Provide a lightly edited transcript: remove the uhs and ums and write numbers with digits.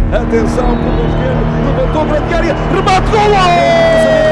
Atenção, com o esquerdo, levantou, grande área, remate, golo!